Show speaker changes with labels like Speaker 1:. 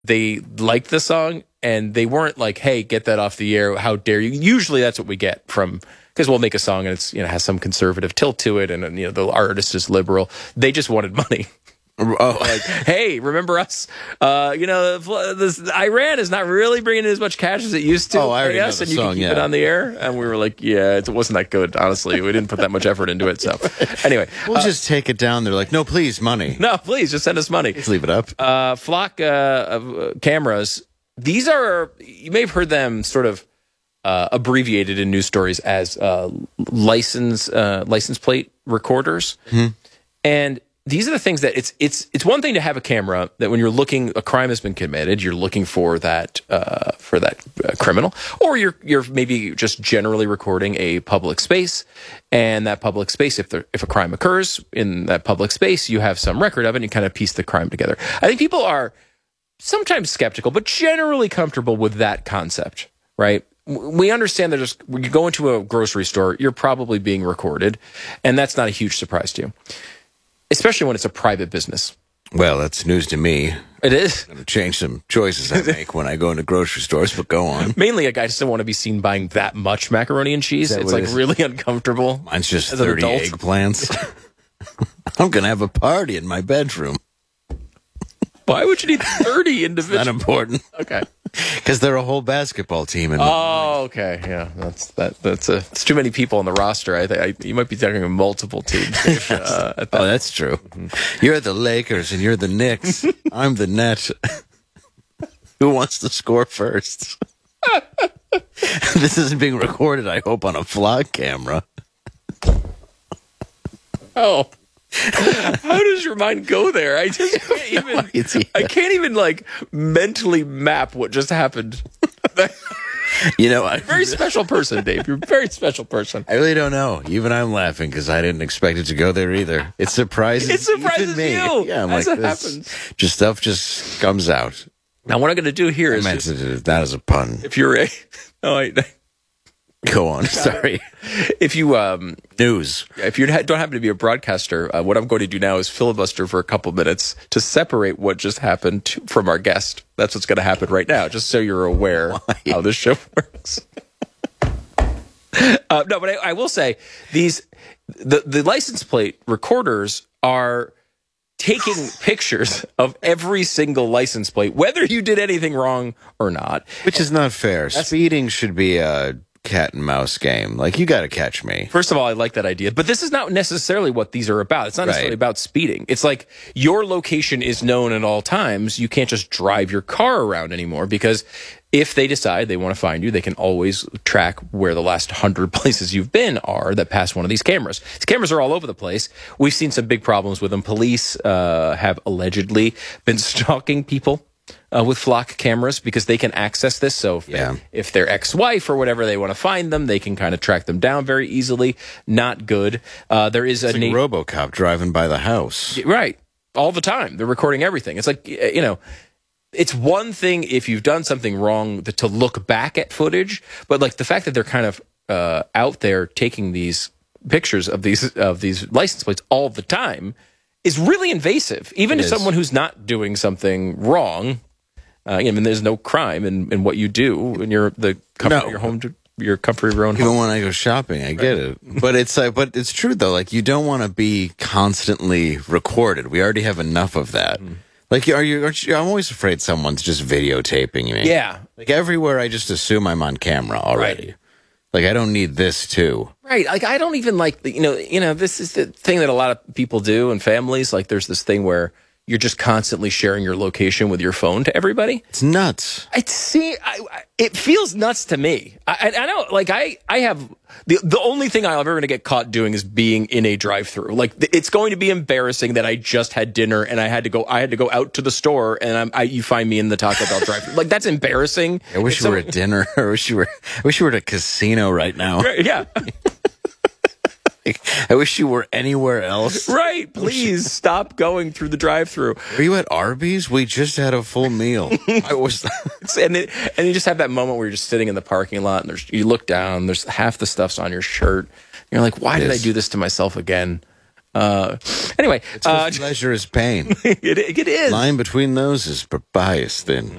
Speaker 1: they liked the song and they weren't like, hey, get that off the air. How dare you? Usually that's what we get from, because we'll make a song and it's, has some conservative tilt to it. And, the artist is liberal. They just wanted money.
Speaker 2: Oh,
Speaker 1: Like, hey, remember us? This Iran is not really bringing in as much cash as it used to.
Speaker 2: Oh, I already know
Speaker 1: and
Speaker 2: the
Speaker 1: you
Speaker 2: song,
Speaker 1: can keep
Speaker 2: yeah.
Speaker 1: it on the air. And we were like, yeah, it wasn't that good. Honestly, we didn't put that much effort into it. So, anyway,
Speaker 2: we'll just take it down. They're like, no, please, money.
Speaker 1: no, please just send us money.
Speaker 2: Just leave it up.
Speaker 1: Flock cameras. These are, you may have heard them sort of abbreviated in news stories as license plate recorders, and these are the things that it's one thing to have a camera that when you're looking, a crime has been committed, you're looking for that criminal, or you're maybe just generally recording a public space, and that public space, if a crime occurs in that public space, you have some record of it, and you kind of piece the crime together. I think people are sometimes skeptical, but generally comfortable with that concept, right? We understand that when you go into a grocery store, you're probably being recorded, and that's not a huge surprise to you, especially when it's a private business.
Speaker 2: Well, that's news to me.
Speaker 1: It is.
Speaker 2: I'm going to change some choices I make when I go into grocery stores, but go on.
Speaker 1: Mainly, a guy doesn't want to be seen buying that much macaroni and cheese. It's like really uncomfortable.
Speaker 2: Mine's just
Speaker 1: as an
Speaker 2: 30
Speaker 1: adult.
Speaker 2: eggplants. I'm going to have a party in my bedroom.
Speaker 1: Why would you need 30 individuals?
Speaker 2: Not important.
Speaker 1: Okay.
Speaker 2: Because they're a whole basketball team.
Speaker 1: Oh, okay. Yeah, it's too many people on the roster. I think you might be talking about multiple teams.
Speaker 2: That's true. You're the Lakers and you're the Knicks. I'm the net. Who wants to score first? This isn't being recorded, I hope, on a vlog camera.
Speaker 1: Oh. How does your mind go there? I just can't even. I can't even mentally map what just happened. Very special person, Dave. You're a very special person.
Speaker 2: I really don't know. Even I'm laughing because I didn't expect it to go there either. It surprises.
Speaker 1: It surprises
Speaker 2: even me.
Speaker 1: you.
Speaker 2: Yeah, I'm
Speaker 1: as
Speaker 2: like,
Speaker 1: it happens.
Speaker 2: Just stuff just comes out.
Speaker 1: Now, what I'm going to do here is
Speaker 2: that as a pun.
Speaker 1: If you're a,
Speaker 2: go on. Sorry.
Speaker 1: If you
Speaker 2: news.
Speaker 1: If you don't happen to be a broadcaster, what I'm going to do now is filibuster for a couple minutes to separate what just happened from our guest. That's what's going to happen right now, just so you're aware how this show works. No, but I will say the license plate recorders are taking pictures of every single license plate, whether you did anything wrong or not.
Speaker 2: Which is not fair. Speeding should be a cat and mouse game. Like, you got to catch me.
Speaker 1: First of all, I like that idea, but this is not necessarily what these are about. It's not necessarily about speeding. It's like your location is known at all times. You can't just drive your car around anymore, because if they decide they want to find you, they can always track where the last 100 places you've been are that pass one of these cameras. These cameras are all over the place. We've seen some big problems with them. Police have allegedly been stalking people with flock cameras because they can access this. So if their ex-wife or whatever, they want to find them, they can kind of track them down very easily. Not good. There is
Speaker 2: it's like RoboCop driving by the house.
Speaker 1: Right. All the time. They're recording everything. It's like, it's one thing if you've done something wrong to look back at footage, but like the fact that they're kind of out there taking these pictures of these license plates all the time is really invasive. Even to someone who's not doing something wrong, there's no crime in what you do when you're the comfort of your home, your comfort of your own home.
Speaker 2: Even when I go shopping, I get it. But it's true though. Like, you don't want to be constantly recorded. We already have enough of that. Like, I'm always afraid someone's just videotaping me.
Speaker 1: Yeah.
Speaker 2: Like, everywhere I just assume I'm on camera already. Right. Like, I don't need this too.
Speaker 1: Right. Like, I don't even like, this is the thing that a lot of people do in families. Like, there's this thing where you're just constantly sharing your location with your phone to everybody.
Speaker 2: It's nuts.
Speaker 1: It feels nuts to me. I know, like, I have the only thing I'm ever going to get caught doing is being in a drive-through. Like, it's going to be embarrassing that I just had dinner and I had to go out to the store and you find me in the Taco Bell drive-through. Like, that's embarrassing.
Speaker 2: I wish you were at dinner. I wish you were at a casino right now.
Speaker 1: Right, yeah.
Speaker 2: I wish you were anywhere else.
Speaker 1: Right. Please stop going through the drive-thru.
Speaker 2: Are you at Arby's? We just had a full meal. I was,
Speaker 1: and you just have that moment where you're just sitting in the parking lot and you look down, there's half the stuff's on your shirt. And you're like, why did I do this to myself again? Anyway,
Speaker 2: Pleasure is pain.
Speaker 1: it is.
Speaker 2: Line between those is Babayas thin.